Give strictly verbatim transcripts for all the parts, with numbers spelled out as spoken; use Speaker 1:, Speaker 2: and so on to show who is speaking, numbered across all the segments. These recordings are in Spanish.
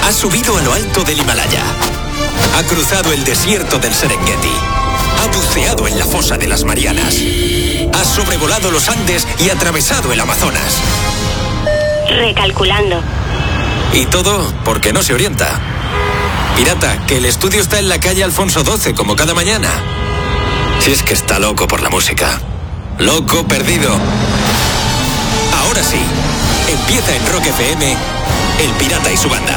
Speaker 1: Ha subido a lo alto del Himalaya. Ha cruzado el desierto del Serengeti. Ha buceado en la fosa de las Marianas. Ha sobrevolado los Andes y atravesado el Amazonas.
Speaker 2: Recalculando.
Speaker 1: Y todo porque no se orienta. Pirata, que el estudio está en la calle Alfonso doce, como cada mañana. Si es que está loco por la música. Loco perdido. Ahora sí, empieza en Rock F M, El Pirata y su banda.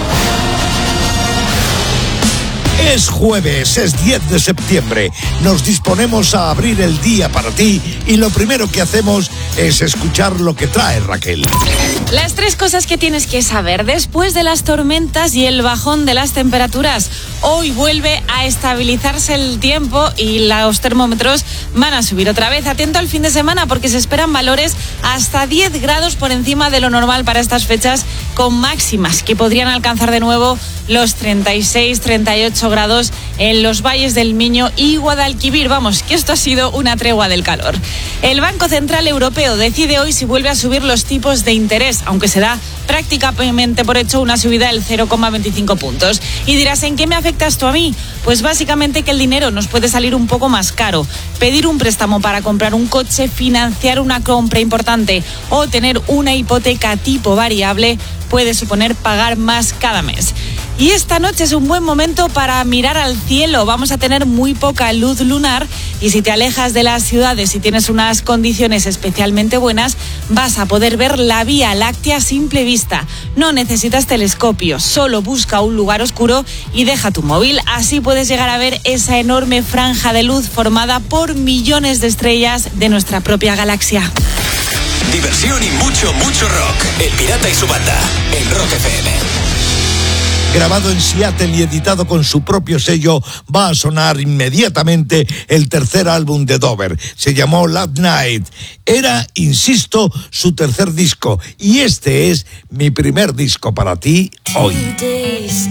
Speaker 3: Es jueves, es diez de septiembre. Nos disponemos a abrir el día para ti y lo primero que hacemos es escuchar lo que trae Raquel.
Speaker 4: Las tres cosas que tienes que saber después de las tormentas y el bajón de las temperaturas. Hoy vuelve a estabilizarse el tiempo y los termómetros van a subir otra vez. Atento al fin de semana porque se esperan valores hasta diez grados por encima de lo normal para estas fechas, con máximas que podrían alcanzar de nuevo los treinta y seis, treinta y ocho grados en los valles del Miño y Guadalquivir. Vamos, que esto ha sido una tregua del calor. El Banco Central Europeo decide hoy si vuelve a subir los tipos de interés, aunque se da prácticamente por hecho una subida del cero coma veinticinco puntos. Y dirás, ¿en qué me afecta esto a mí? Pues básicamente que el dinero nos puede salir un poco más caro. Pedir un préstamo para comprar un coche, financiar una compra importante o tener una hipoteca tipo variable puede suponer pagar más cada mes. Y esta noche es un buen momento para mirar al cielo. Vamos a tener muy poca luz lunar y si te alejas de las ciudades y tienes unas condiciones especialmente buenas, vas a poder ver la Vía Láctea a simple vista. No necesitas telescopio, solo busca un lugar oscuro y deja tu móvil. Así puedes llegar a ver esa enorme franja de luz formada por millones de estrellas de nuestra propia galaxia.
Speaker 1: Diversión y mucho, mucho rock. El Pirata y su banda, en Rock F M.
Speaker 3: Grabado en Seattle y editado con su propio sello, va a sonar inmediatamente el tercer álbum de Dover. Se llamó Last Night. Era, insisto, su tercer disco. Y este es mi primer disco para ti hoy.
Speaker 5: Days